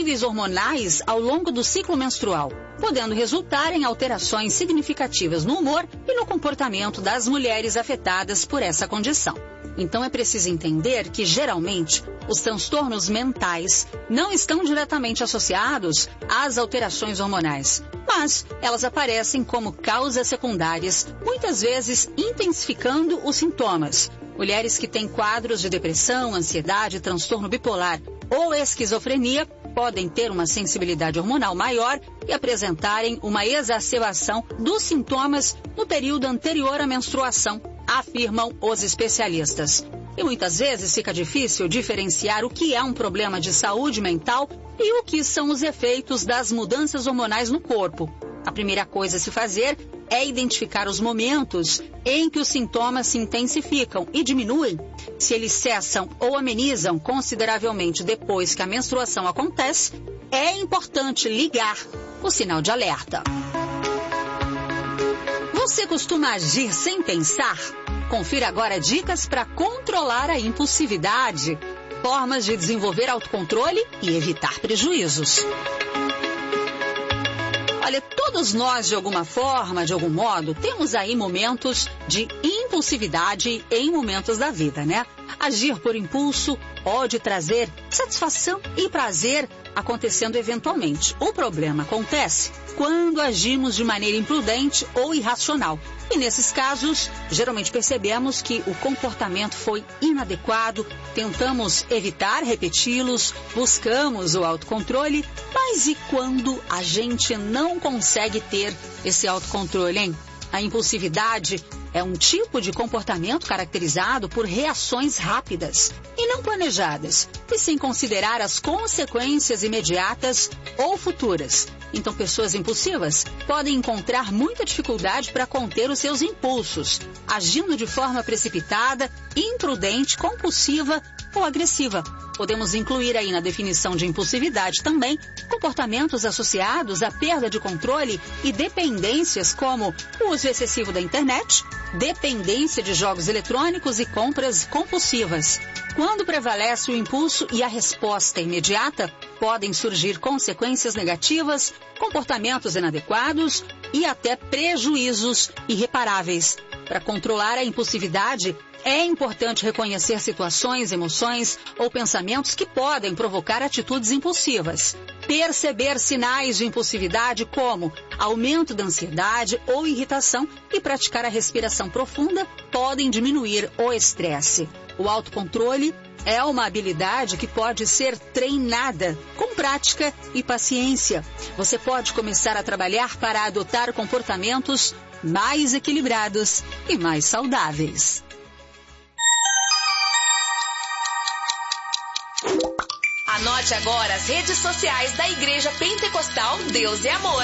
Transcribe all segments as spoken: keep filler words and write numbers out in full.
níveis hormonais ao longo do ciclo menstrual, podendo resultar em alterações significativas no humor e no comportamento das mulheres afetadas por essa condição. Então é preciso entender que, geralmente, os transtornos mentais não estão diretamente associados às alterações hormonais, mas elas aparecem como causas secundárias, muitas vezes intensificando os sintomas. Mulheres que têm quadros de depressão, ansiedade, transtorno bipolar ou esquizofrenia podem ter uma sensibilidade hormonal maior e apresentarem uma exacerbação dos sintomas no período anterior à menstruação, afirmam os especialistas. E muitas vezes fica difícil diferenciar o que é um problema de saúde mental e o que são os efeitos das mudanças hormonais no corpo. A primeira coisa a se fazer é identificar os momentos em que os sintomas se intensificam e diminuem. Se eles cessam ou amenizam consideravelmente depois que a menstruação acontece, é importante ligar o sinal de alerta. Você costuma agir sem pensar? Confira agora dicas para controlar a impulsividade, formas de desenvolver autocontrole e evitar prejuízos. Olha, todos nós, de alguma forma, de algum modo, temos aí momentos de impulsividade em momentos da vida, né? Agir por impulso pode trazer satisfação e prazer acontecendo eventualmente. O problema acontece quando agimos de maneira imprudente ou irracional. E nesses casos, geralmente percebemos que o comportamento foi inadequado, tentamos evitar repeti-los, buscamos o autocontrole, mas e quando a gente não consegue ter esse autocontrole, hein? A impulsividade é um tipo de comportamento caracterizado por reações rápidas e não planejadas, e sem considerar as consequências imediatas ou futuras. Então, pessoas impulsivas podem encontrar muita dificuldade para conter os seus impulsos, agindo de forma precipitada, imprudente, compulsiva ou agressiva. Podemos incluir aí na definição de impulsividade também comportamentos associados à perda de controle e dependências como o uso excessivo da internet, dependência de jogos eletrônicos e compras compulsivas. Quando prevalece o impulso e a resposta imediata, podem surgir consequências negativas, comportamentos inadequados e até prejuízos irreparáveis. Para controlar a impulsividade, é importante reconhecer situações, emoções ou pensamentos que podem provocar atitudes impulsivas. Perceber sinais de impulsividade como aumento da ansiedade ou irritação e praticar a respiração profunda podem diminuir o estresse. O autocontrole é uma habilidade que pode ser treinada com prática e paciência. Você pode começar a trabalhar para adotar comportamentos mais equilibrados e mais saudáveis. Anote agora as redes sociais da Igreja Pentecostal Deus é Amor.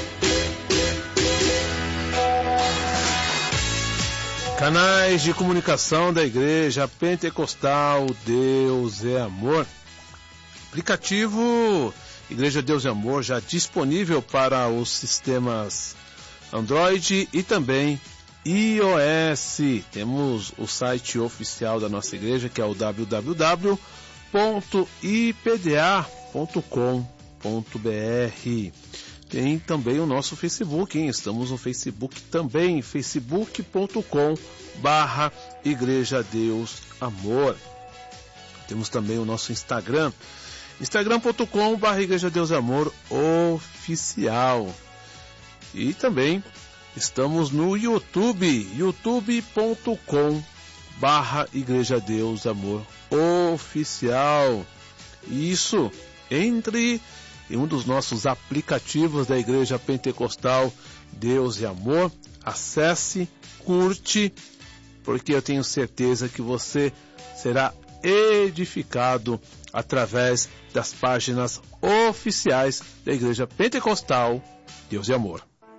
Canais de comunicação da Igreja Pentecostal Deus é Amor. Aplicativo Igreja Deus é Amor já disponível para os sistemas Android e também iOS. Temos o site oficial da nossa igreja, que é o w w w ponto i p d a ponto com ponto b r. Tem também o nosso Facebook, hein? Estamos no Facebook também, facebook ponto com barra Igreja Deus Amor. Temos também o nosso Instagram, instagram ponto com barra Igreja Deus Amor Oficial. E também estamos no YouTube, youtube ponto com barra Igreja Deus Amor Oficial. Isso, entre em um dos nossos aplicativos da Igreja Pentecostal Deus e Amor. Acesse, curte, porque eu tenho certeza que você será edificado através das páginas oficiais da Igreja Pentecostal Deus e Amor.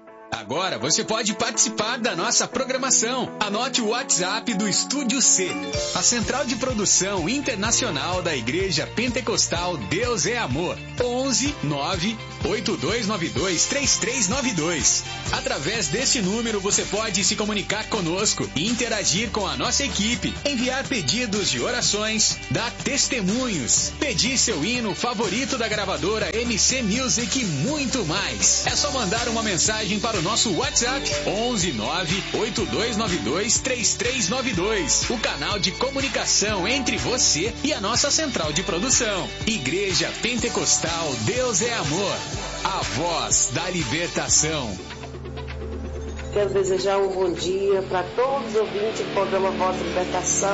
Agora você pode participar da nossa programação. Anote o WhatsApp do Estúdio C, a central de produção internacional da Igreja Pentecostal Deus é Amor. onze nove oito dois nove dois três três nove dois. Através desse número você pode se comunicar conosco e interagir com a nossa equipe, enviar pedidos de orações, dar testemunhos, pedir seu hino favorito da gravadora M C Music e muito mais. É só mandar uma mensagem para o nosso WhatsApp onze nove oito dois nove dois três três nove dois, o canal de comunicação entre você e a nossa central de produção. Igreja Pentecostal Deus é Amor, a voz da libertação. Quero desejar um bom dia para todos os ouvintes do programa Voz da Libertação.